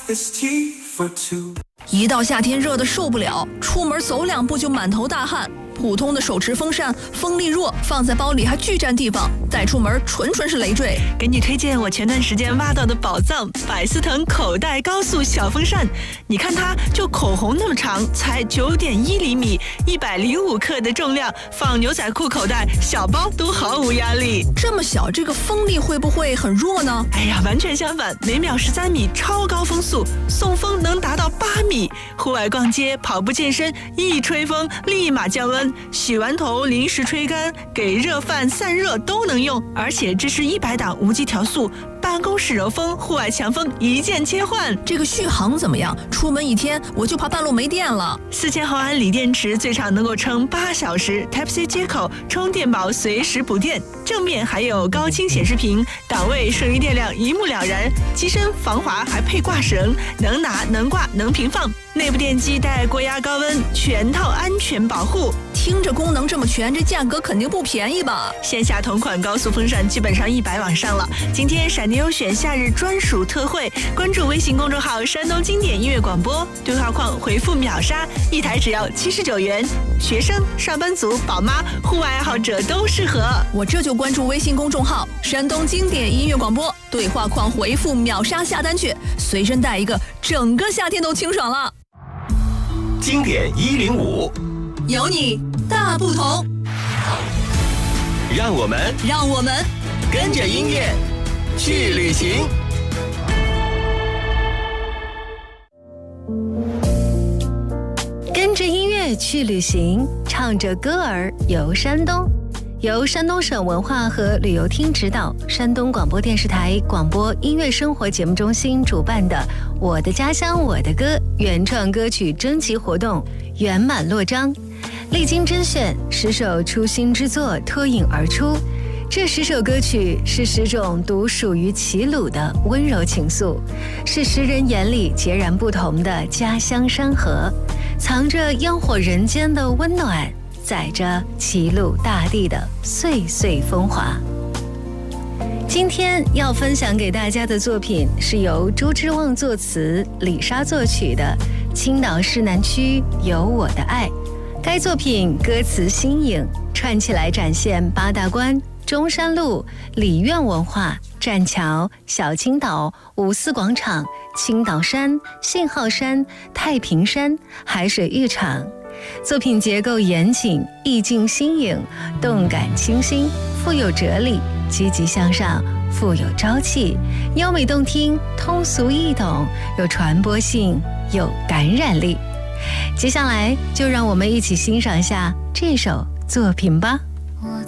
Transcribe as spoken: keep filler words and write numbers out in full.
this tea for two。 一到夏天热得受不了，出门走两步就满头大汗。普通的手持风扇风力弱，放在包里还巨占地方，带出门纯纯是累赘。 给你推荐我前段时间挖到的宝藏——百思腾口袋高速小风扇。你看它就口红那么长，才九点一厘米，一百零五克的重量，放牛仔裤口袋、小包都毫无压力。 这么小，这个风力会不会很弱呢？ 哎呀，完全相反，每秒十三米，超高风速，送风能达到八米。户外逛街、跑步、健身，一吹风立马降温。洗完头临时吹干，给热饭散热都能用，而且支持一百档无级调速，办公室柔风，户外强风，一键切换。 这个续航怎么样？出门一天我就怕半路没电了。 四千毫安锂电池最长能够撑八小时 ，Type C 接口，充电宝随时补电。正面还有高清显示屏，档位、剩余电量一目了然。机身防滑还配挂绳，能拿能挂能平放。内部电机带过压高温，全套安全保护。 听着功能这么全，这价格肯定不便宜吧？ 线下同款高速风扇基本上一百往上了。今天闪电优选夏日专属特惠，关注微信公众号山东经典音乐广播，对话框回复秒杀，一台只要七十九元。学生、上班族、宝妈、户外爱好者都适合。 我这就关注微信公众号山东经典音乐广播，对话框回复秒杀下单去，随身带一个，整个夏天都清爽了。 经典一零五， 有你大不同。 让我们让我们跟着音乐去旅行。 跟着音乐去旅行，唱着歌儿游山东。由山东省文化和旅游厅指导，山东广播电视台广播音乐生活节目中心主办的《我的家乡我的歌》原创歌曲征集活动圆满落章，历经甄选，十首出新之作脱颖而出。这十首歌曲是十种独属于齐鲁的温柔情愫，是诗人眼里截然不同的家乡山河，藏着烟火人间的温暖，载着齐鲁大地的岁岁风华。今天要分享给大家的作品是由朱之旺作词、李莎作曲的《青岛市南区有我的爱》。该作品歌词新颖，串起来展现八大关、中山路、礼苑文化、栈桥、小青岛、五四广场、青岛山、信号山、太平山、海水浴场。作品结构严谨，意境新颖，动感清新，富有哲理，积极向上，富有朝气，优美动听，通俗易懂，有传播性，有感染力。接下来就让我们一起欣赏一下这首作品吧。